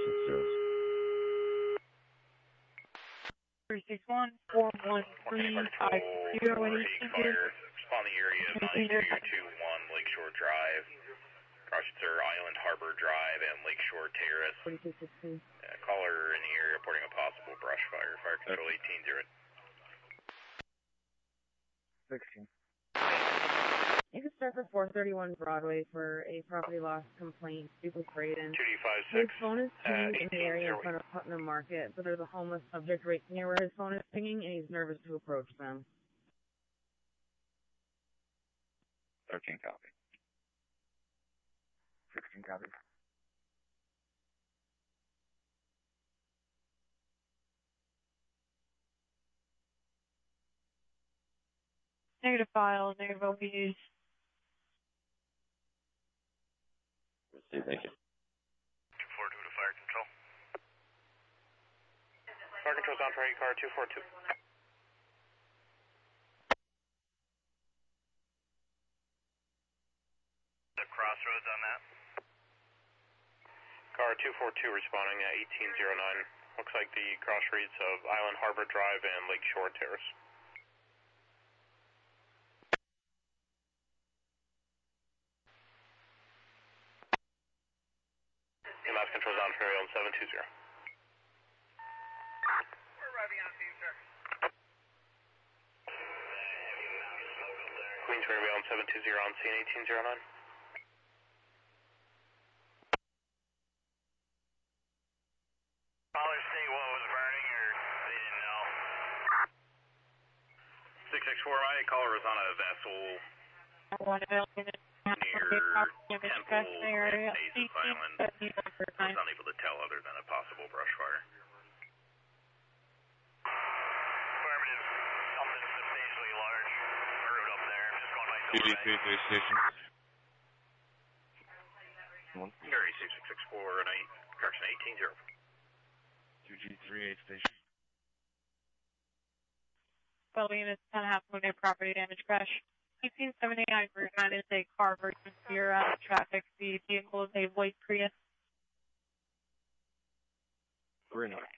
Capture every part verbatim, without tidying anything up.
three six one, four one three, five zero, any changes? Respond the area of nine two two one Lakeshore Drive. Crossings are Island Harbor Drive and Lakeshore Terrace. forty-two sixteen. Uh, caller in the area reporting a possible brush fire. Fire control eighteen zero. sixteen. You can start for four thirty-one Broadway for a property loss complaint, duplex Braden. two D five His six. phone is Uh, pinging in the area in eighteen zero. front of Putnam Market, but there's a homeless subject right near where his phone is pinging, and he's nervous to approach them. thirteen copy. sixteen copy. Negative file, negative O Bs. Receive, thank you. two four two to fire control. Fire control's on for eight car two four two. The crossroads on that. Car two four two responding at eighteen zero nine. Looks like the crossroads of Island Harbor Drive and Lakeshore Terrace. E M S control's on for on seven two zero. We're arriving on scene, sir. Queens Riverview on seven two zero on scene eighteen zero nine. Callers think what was burning or they didn't know? six six four, my caller was on a vessel One million near Temple and Nasus Island. I was unable to tell other than a possible brush fire. Affirmative. Something substantially large. A road up there. Just going by Two D three three station. Gary six six six four and eight, correction eighteen zero. two G three eight station. twelve units, ten half moon property damage crash. eighteen seventy-nine Route nine is a car versus Sierra traffic. The vehicle is a white Prius. Three nine.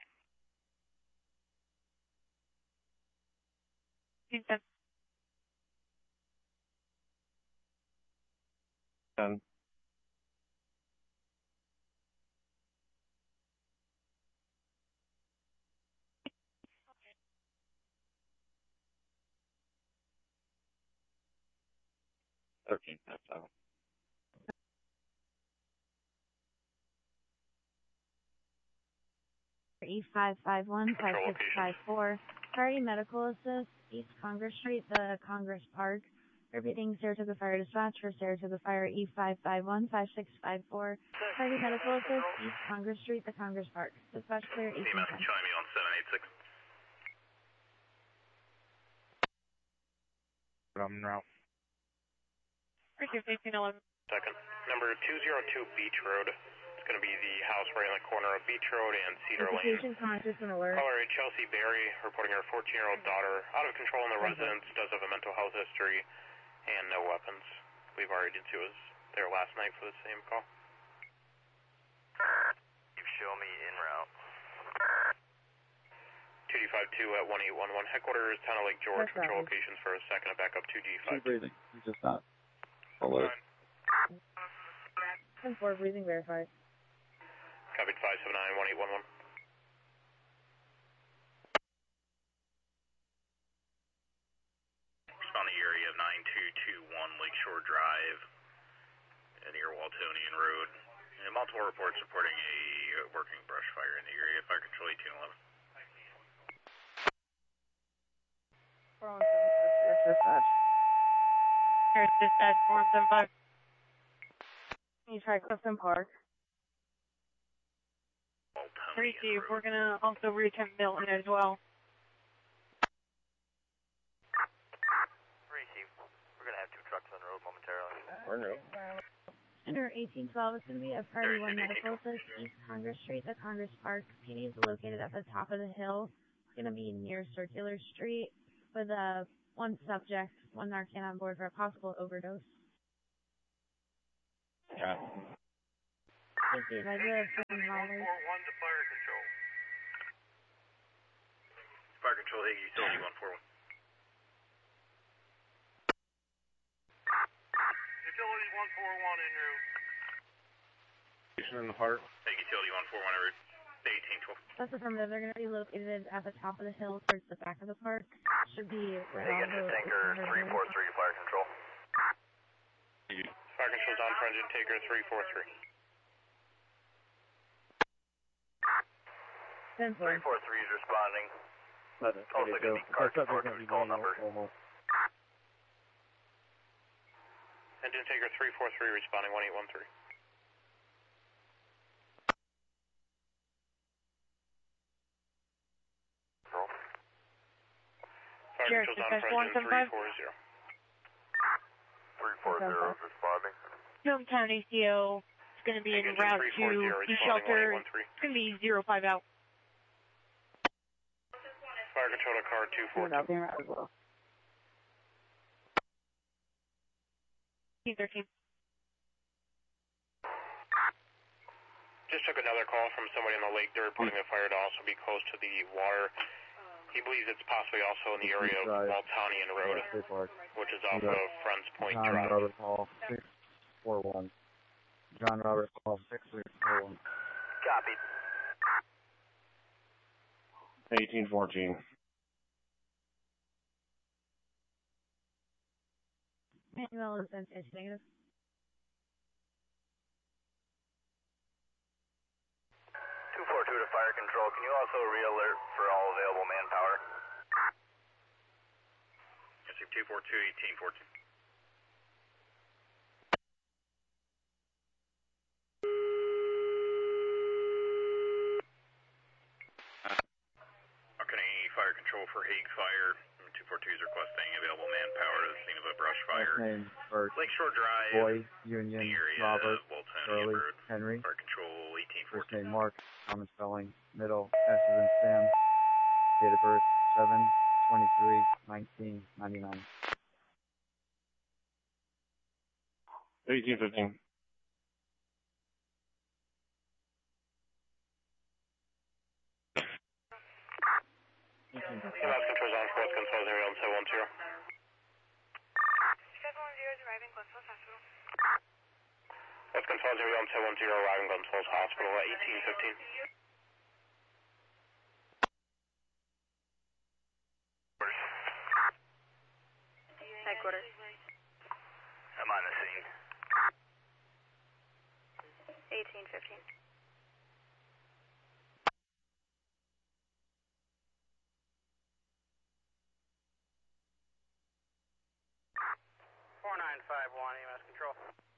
ten. Ten. Thirteen. That's seven. E five five one five six five four. Priority medical assist, East Congress Street, the Congress Park. Repeating Saratoga Fire Dispatch for Saratoga Fire E five five one five six five four. Priority medical assist, East Congress Street, the Congress Park. Dispatch clear eighteen ten. Showing me on seven eight six. I'm route. eighteen eleven. Second. Number two zero two Beach Road. It's going to be the house right on the corner of Beach Road and Cedar Lane. Patient conscious and alert. Caller Chelsea Berry reporting her fourteen-year-old daughter out of control in the residence, does have a mental health history, and no weapons. We've already did was there last night for the same call. You show me en route. two D five two at one eight one one. Headquarters, Town of Lake George. That's Control right. locations for a second and back up two D five. Keep breathing. He's just not. Alert. ten four, breathing verified. Copied five seven nine one eight one one. Respond the area of nine two two one Lakeshore Drive near Waltonian Road. And multiple reports reporting a working brush fire in the area. Fire control eighteen eleven. four one seven five, here's dispatch. Here's dispatch, four one seven five. Can you try Clifton Park? Waltonian Receive, Road. we're gonna also reattempt Milton as well. Receive. We're gonna have two trucks on the road momentarily. We're new. Under eighteen twelve is going to be a Priority one medical assist, East Congress Street, the Congress Park. P D is located at the top of the hill. It's going to be near Circular Street with uh, one subject, one Narcan on board for a possible overdose. Yeah. Please be advised we have twin haulers. four one to fire control. Fire control, Hague, utility one four one. Utility one four one en route. In the heart. Hague, utility one four one en route. eighteen twelve. That's affirmative. They're going to be located at the top of the hill towards the back of the park. Should be right Hague off engine the tanker three four three fire control. Fire control's on for engine taker three four three. ten four. three four three is responding. That's Also going to be car support who's call number. Engine taker three four three responding one eight one three. Fire control's on for engine three four zero. three four zero is responding. Home Town A C O. It's going to be en route to the shelter. It's going to be zero five out. Fire control to car two four two. En route as well. thirteen. Just took another call from somebody on the lake. They're reporting a fire to also be close to the water. He believes it's possibly also in the area of Waltonian Road, which is off of Friends Point John Drive. Robert Hall, six four one. John Robert Hall, six six four one. Copied. Eighteen fourteen. Manuel is negative. two four two to fire control. Can you also re-alert for all available manpower? two four two, eighteen fourteen. Marketing fire control for Hague Fire. two four two is requesting available manpower to the scene of a brush fire. Last name, Bert. Lakeshore Drive. Boy, Union, the area Robert, of Waltonian Shirley, Road. Henry. Fire control eighteen First fourteen. name, Mark. Common spelling, middle, S is in Sam. Date of birth, seven twenty-three nineteen ninety-nine. Eighteen fifteen. Last control's on for West Gonzales area on seven one zero. seven one zero is arriving Gonzales Hospital. West Gonzales area on seven one zero arriving Gonzales Hospital at eighteen fifteen. Headquarters. I'm on the scene. eighteen fifteen. four nine five one, E M S control.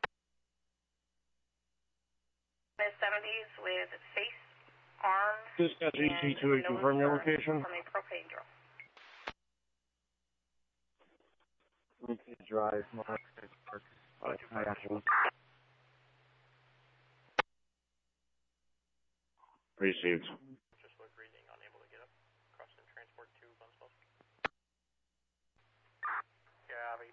Mid seventies with face, arm, Dispatch E T two, and confirm your nose burn location. from a propane drill. Okay, drive, Mark. Alright, I got you. Received. Just look reading, unable to get up. Crossing transport to Gonzales. Copy.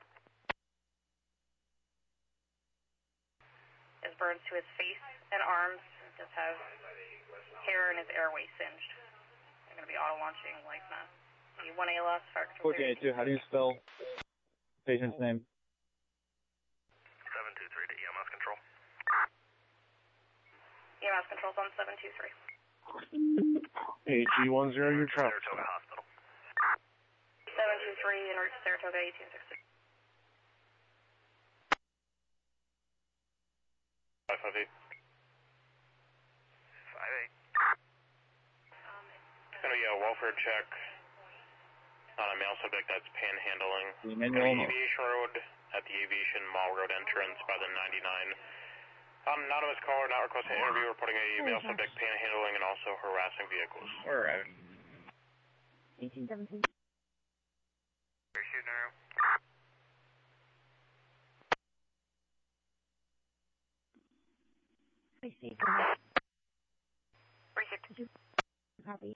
His burns to his face and arms. Does have hair in his airway singed. They're going to be auto launching like that. The one A L S fire control. fourteen eighty-two, how do you spell patient's name? seven two three to E M S control. E M S controls on seven two three. A G one zero, your traffic Saratoga stop. Hospital. seven two three en route to Saratoga eighteen sixty. five five eight. five eight. It's going to be a welfare check on a male subject that's panhandling. The Going to manual, be Aviation Road at the Aviation Mall Road entrance by the ninety-nine. Um, anonymous caller not requesting an interview, reporting a male subject panhandling and also harassing vehicles. Alright. eighteen seventeen. You're shooting arrow. I see. Copy.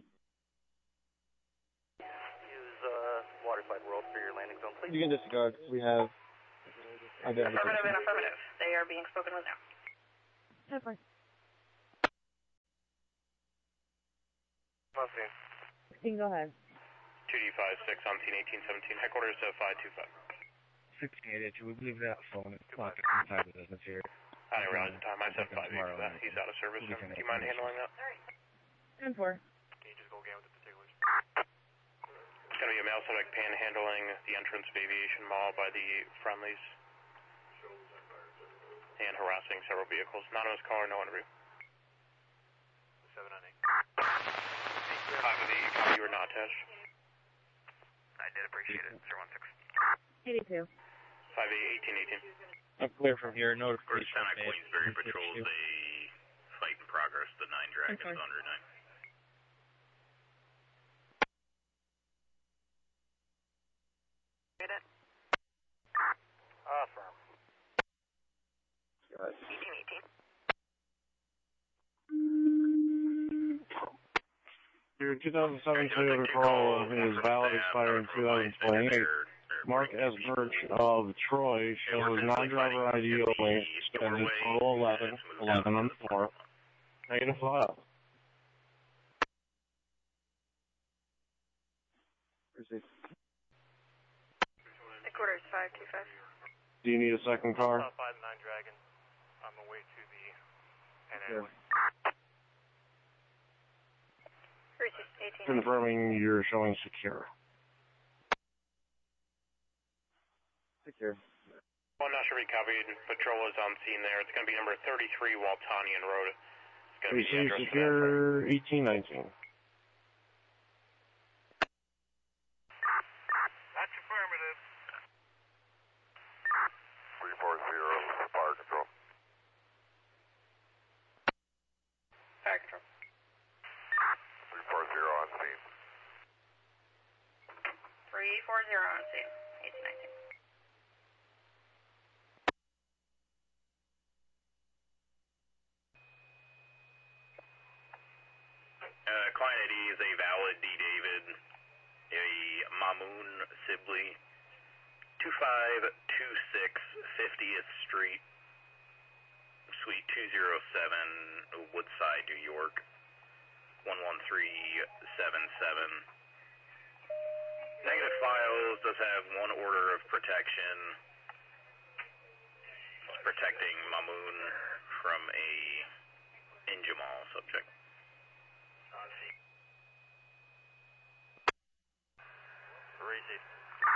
Use uh, Waterside World for your landing zone, please. You can disregard. We have identification. Affirmative and affirmative. They are being spoken with now. Headquarters. On scene. You can go ahead. two D five six on scene eighteen seventeen. Headquarters to five two five. sixteen eighty-two, we believe that phone is clocked at some time of business here. I didn't realize the time. I said five eight for that. He's out of service. Do you mind handling that? ten four. Can you just go again with the particulars? It's going to be a male subject panhandling the entrance of Aviation Mall by the Friendlies and harassing several vehicles. Anonymous caller, no interview. seven on eight. Five of the copy you were not attached. I did appreciate it. zero one six. eighty-two. five eight eighteen eighteen. I'm clear from here. Notification. Santa Queensbury patrols a fight in progress. The nine Dragons Okay. on Route nine. Affirm. Got it. eighteen eighteen. Your two thousand seven Toyota Corolla is valid, expiring two thousand twenty-eight. Mark S. Birch of Troy shows non-driver I D only, spends a total eleven, eleven on the floor. Negative file. Received. Headquarters five two five. Do you need a second car? Uh, five nine Dragon. On the way to the N A. Sure. eighteen. Confirming you're showing secure. Secure. Well, not sure we copied. Patrol is on scene there. It's going to be number thirty-three Waltonian Road. It's going to be the Receive address for that. secure eighteen nineteen. That's affirmative. three four zero, fire control. Fire control. three four zero on scene. three four zero on scene. eighteen nineteen. Uh, client I D is a valid D. David, a Mamoon Sibley, two five two six fiftieth Street, Suite two oh seven, Woodside, New York, one one three seven seven. Negative files, does have one order of protection. It's protecting Mamoon from a Injamal subject. Received.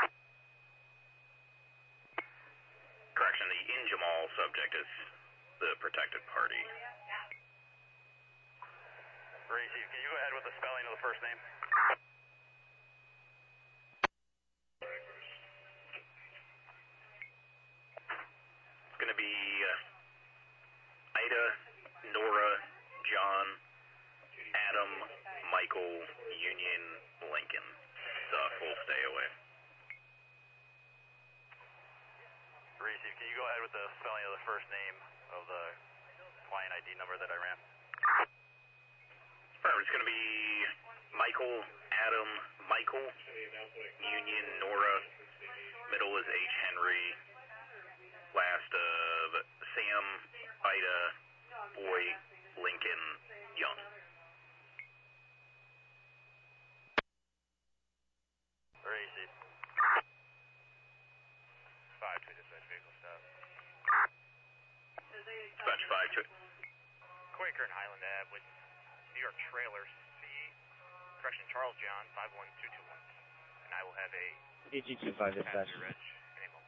Correction, the Injamal subject is the protected party. Received. Can you go ahead with the spelling of the first name? It's going to be uh, Ida, Nora, John, Adam, Michael, Union, Lincoln. It's a full stay away. Received. Can you go ahead with the spelling of the first name of the client I D number that I ran? First, it's going to be Michael, Adam, Michael, Union, Nora. Middle is H. Henry. Last of Sam, Ida, Boy, Lincoln, Young. Received. Five to dispatch vehicle stop. Dispatch five to Quaker and Highland Ave with New York Trailer C, correction Charles John five one two two one, and I will have a E G two five dispatch. passenger reg enable.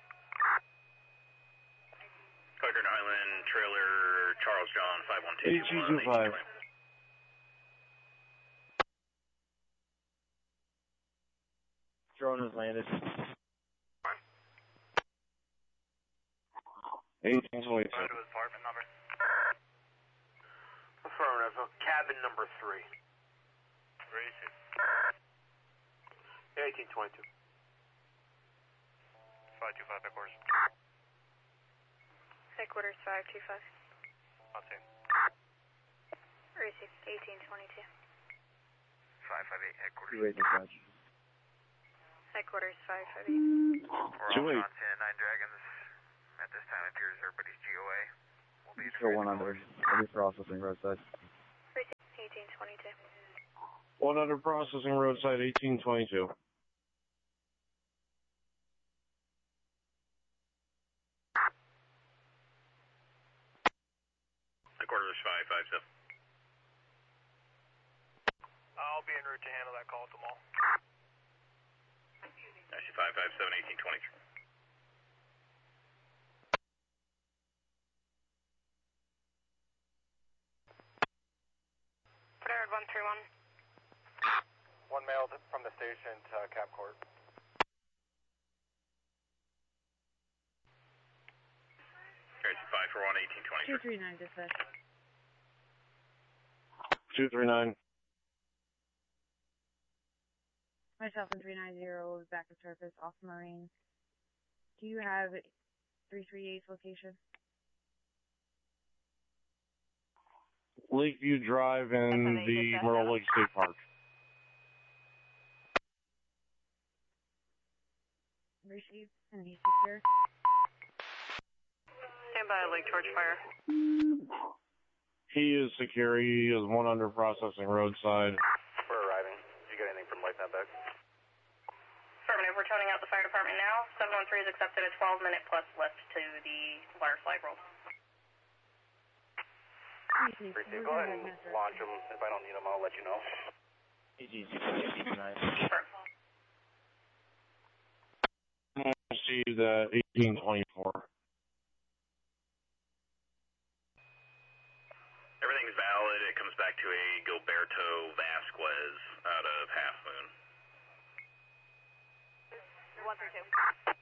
Quaker Island Trailer, Charles John, five one two E G two five. Drone has landed. eighteen twenty-two. Go to his apartment number. Affirmative. Cabin number three. Received. eighteen twenty-two. five two five headquarters. Headquarters five two five. On scene. Received. eighteen twenty-two. five five eight headquarters. Two eight dispatch. Headquarters five five eight. We're Two also eight. on ten nine Dragons. At this time, it appears everybody's G O A. We'll be Still one under. I'll be processing roadside. Received. eighteen twenty-two. One under processing roadside eighteen twenty-two. Headquarters five five seven. I'll be en route to handle that call at the mall. I C five five seven eighteen twenty-three. Flared one three one. One mailed from the station to Cap Court. I C five four one eighteen twenty-three. two three nine dispatch. two three nine. Myself and three nine zero back to surface off Marine. Do you have three three eight's location? Lakeview Drive in the Myrtle Lake State Park. Received and he's secure. Stand by Lake Torch Fire. He is secure. He is one under processing roadside. We're arriving. Did you get anything from LightNet back? Affirmative, we're toning out the fire department now. seven one three is accepted a twelve minute plus left to the water slide roll. Receive, go ahead and launch them. If I don't need them, I'll let you know. E G two nine. Received at eighteen twenty-four. Everything's valid. It comes back to a Gilberto Vasquez out of Half Moon. one three two.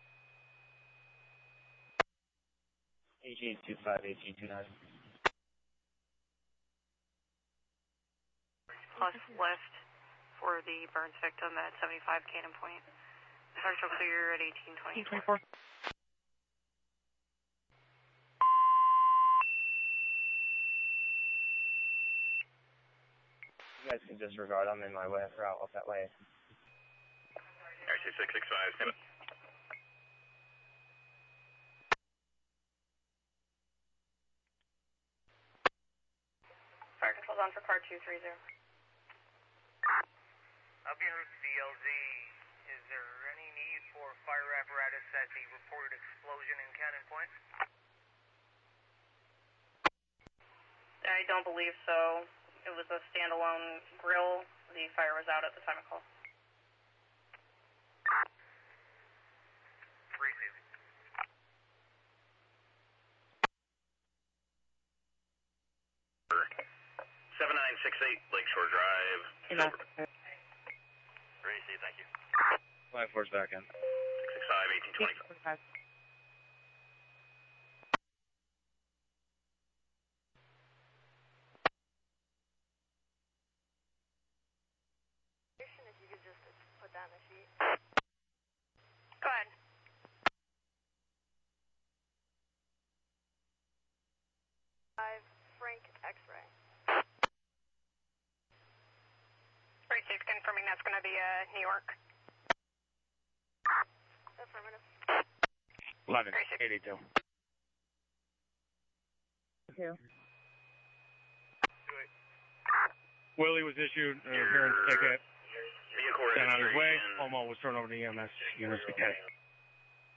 E G two five eighteen two nine. Plus left for the burns victim at seventy-five Cannon Point. Partial clear at eighteen twenty-four. You guys can disregard. I'm in my way route off that way. I C six six five, stand up. Fire control's on for car two three zero. I'll be en route to D L Z. Is there any need for fire apparatus at the reported explosion in Cannon Point? I don't believe so. It was a standalone grill. The fire was out at the time of call. Receive. seven nine six eight Lakeshore Drive. Receive, thank you. Five four's back in. six six five eighteen twenty-five. If you could just put that in the sheet. Go ahead. Five Frank X-ray. Receive, confirming that's going to be uh, New York. Affirmative. eleven eighty-two. Two. Willie was issued an appearance ticket. Vehicle Sent on his way. registration. Homo was turned over to E M S units. Okay.